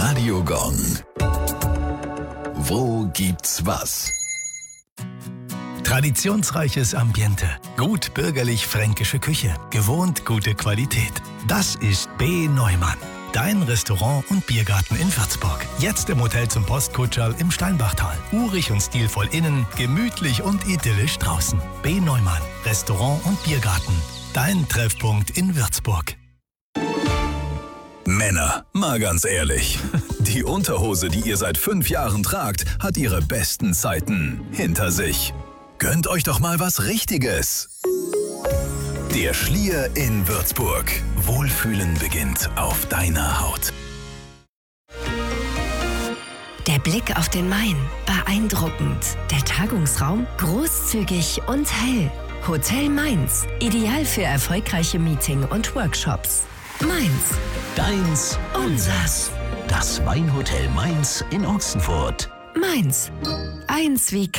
Radio Gong. Wo gibt's was? Traditionsreiches Ambiente, gut bürgerlich-fränkische Küche, gewohnt gute Qualität. Das ist B. Neumann, dein Restaurant und Biergarten in Würzburg. Jetzt im Hotel zum Postkutscherl im Steinbachtal. Urig und stilvoll innen, gemütlich und idyllisch draußen. B. Neumann, Restaurant und Biergarten. Dein Treffpunkt in Würzburg. Männer, mal ganz ehrlich. Die Unterhose, die ihr seit 5 Jahren tragt, hat ihre besten Zeiten hinter sich. Gönnt euch doch mal was Richtiges. Der Schlier in Würzburg. Wohlfühlen beginnt auf deiner Haut. Der Blick auf den Main, beeindruckend. Der Tagungsraum, großzügig und hell. Hotel Mainz, ideal für erfolgreiche Meeting- und Workshops. Mainz, Deins, unsers. Das Weinhotel Mainz in Ochsenfurt. Mainz, eins wie